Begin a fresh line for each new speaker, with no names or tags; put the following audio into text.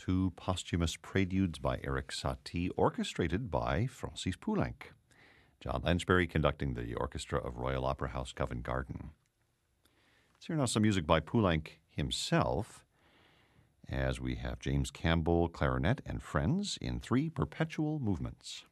two posthumous preludes by Erik Satie, orchestrated by Francis Poulenc. John Lansbury conducting the orchestra of Royal Opera House Covent Garden. Let's hear now some music by Poulenc himself, as we have James Campbell clarinet and friends in three perpetual movements.